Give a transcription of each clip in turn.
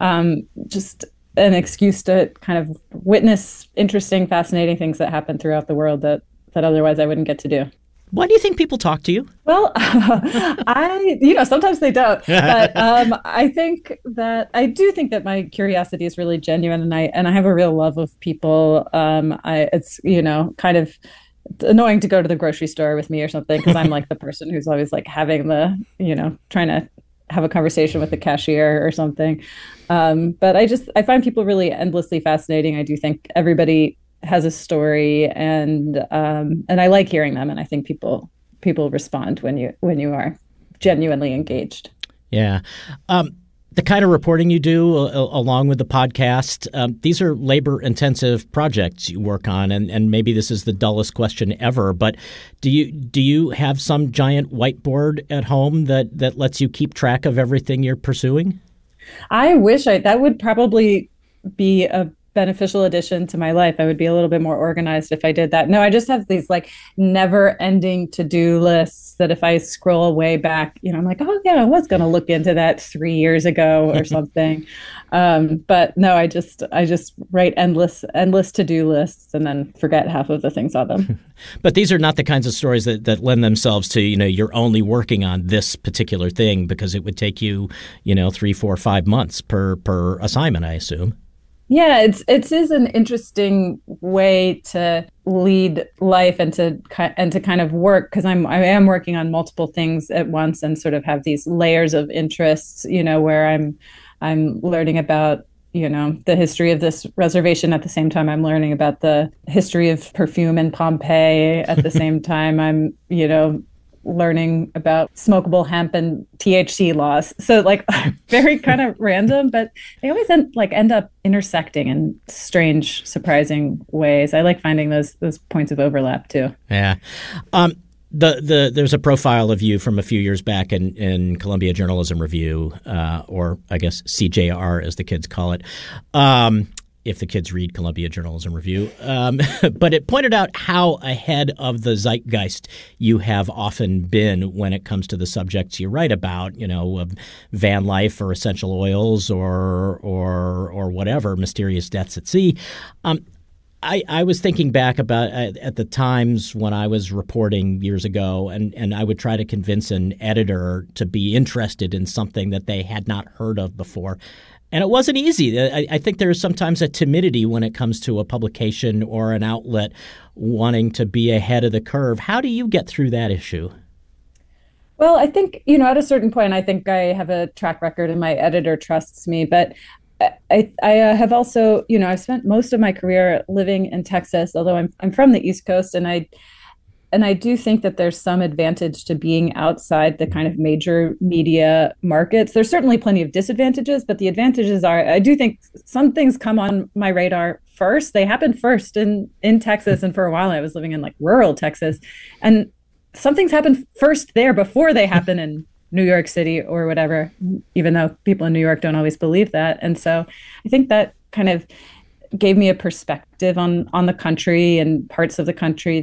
just an excuse to kind of witness interesting, fascinating things that happen throughout the world that otherwise I wouldn't get to do. Why do you think people talk to you? Well, sometimes they don't, but I do think that my curiosity is really genuine, and I have a real love of people. It's kind of annoying to go to the grocery store with me or something because I'm like the person who's always like having trying to have a conversation with the cashier or something. But I find people really endlessly fascinating. I do think everybody has a story, and I like hearing them, and I think people respond when you are genuinely engaged. Yeah. The kind of reporting you do along with the podcast, these are labor-intensive projects you work on, and maybe this is the dullest question ever, but do you have some giant whiteboard at home that lets you keep track of everything you're pursuing? I wish that would probably be a beneficial addition to my life. I would be a little bit more organized if I did that. No, I just have these like never ending to-do lists that if I scroll way back, I'm like, oh yeah, I was going to look into that 3 years ago or something. But no, I just write endless to-do lists and then forget half of the things on them. But these are not the kinds of stories that lend themselves to, you're only working on this particular thing, because it would take you, 3, 4, 5 months per assignment, I assume. Yeah, it is an interesting way to lead life and to kind of work, because I am working on multiple things at once and sort of have these layers of interests, where I'm learning about the history of this reservation. At the same time, I'm learning about the history of perfume in Pompeii. At the same time, I'm learning about smokable hemp and THC laws. So like very kind of random, but they always end up intersecting in strange, surprising ways. I like finding those points of overlap too. Yeah. There's a profile of you from a few years back in Columbia Journalism Review, or I guess CJR as the kids call it. If the kids read Columbia Journalism Review. But it pointed out how ahead of the zeitgeist you have often been when it comes to the subjects you write about, van life or essential oils or whatever, mysterious deaths at sea. I was thinking back about at the times when I was reporting years ago, and I would try to convince an editor to be interested in something that they had not heard of before. And it wasn't easy. I think there is sometimes a timidity when it comes to a publication or an outlet wanting to be ahead of the curve. How do you get through that issue? Well, I think, at a certain point, I think I have a track record and my editor trusts me. But I have also, I've spent most of my career living in Texas, although I'm from the East Coast, and I do think that there's some advantage to being outside the kind of major media markets. There's certainly plenty of disadvantages, but the advantages are, I do think some things come on my radar first. They happen first in Texas. And for a while I was living in like rural Texas, and some things happen first there before they happen in New York City or whatever, even though people in New York don't always believe that. And so I think that kind of gave me a perspective on the country and parts of the country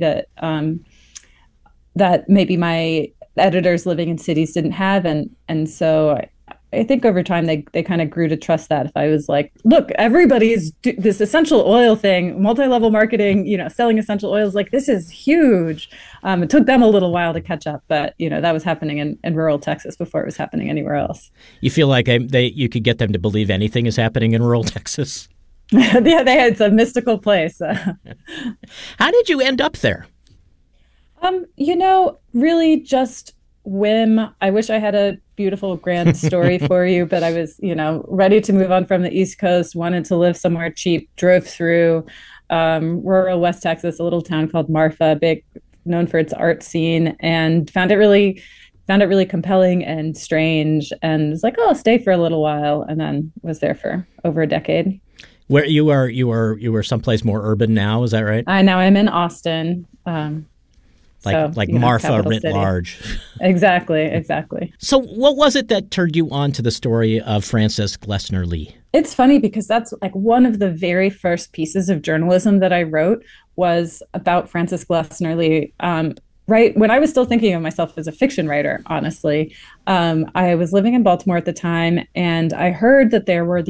that maybe my editors living in cities didn't have. And so I think over time they kind of grew to trust that. If I was like, look, everybody's this essential oil thing, multi-level marketing, selling essential oils, like this is huge. It took them a little while to catch up, but that was happening in rural Texas before it was happening anywhere else. You feel like you could get them to believe anything is happening in rural Texas? Yeah, it's a mystical place. How did you end up there? Really just whim. I wish I had a beautiful grand story for you, but I was, ready to move on from the East Coast, wanted to live somewhere cheap, drove through rural West Texas, a little town called Marfa, known for its art scene, and found it really compelling and strange, and was like, oh, I'll stay for a little while, and then was there for over a decade. Where you were someplace more urban now, is that right? Now I'm in Austin. Like Marfa writ large. Exactly. So what was it that turned you on to the story of Frances Glessner Lee? It's funny because that's like one of the very first pieces of journalism that I wrote was about Frances Glessner Lee. Right when I was still thinking of myself as a fiction writer, honestly. I was living in Baltimore at the time, and I heard that there were